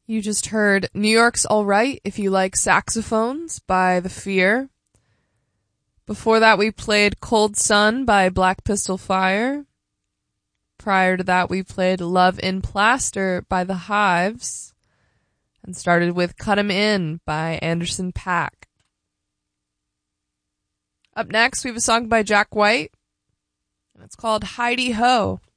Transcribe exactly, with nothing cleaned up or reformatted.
You just heard New York's Alright If You Like Saxophones by The Fear. Before that, we played Cold Sun by Black Pistol Fire. Prior to that, we played Love in Plaster by The Hives. And started with Cut 'Em In by Anderson .Paak. Up next, we have a song by Jack White. And it's called Heidi Ho.